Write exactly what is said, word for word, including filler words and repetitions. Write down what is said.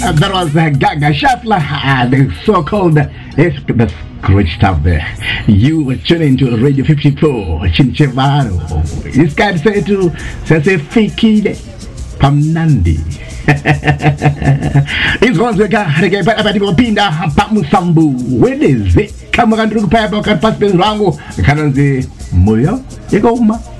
That was uh, Gaga Shuffler, uh, the so-called uh, that's great stuff there. You were tuning to Radio fifty-four, Chinchevaro. This guy said to say Fiki Pamnandi. It's once again, again, but about the Pinda Pamusambu. When is it? Come on, look, Papa, can pass the rango. Can I say, Moya? You go, ma.